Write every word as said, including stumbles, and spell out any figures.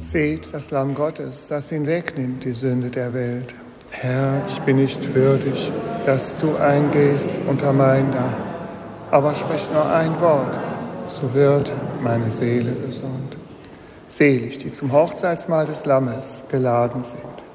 Seht das Lamm Gottes, das hinwegnimmt die Sünde der Welt. Herr, ich bin nicht würdig, dass du eingehst unter mein Dach, aber sprich nur ein Wort, so wird meine Seele gesund. Selig, die zum Hochzeitsmahl des Lammes geladen sind.